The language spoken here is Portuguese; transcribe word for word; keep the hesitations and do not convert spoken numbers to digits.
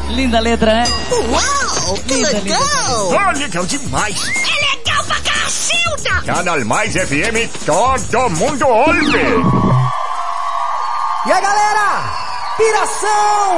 Linda letra, né? Uau, que Linda, legal! Oh, legal demais. É legal pra cacilda! Canal Mais F M, todo mundo ouve. E aí, galera? Piração!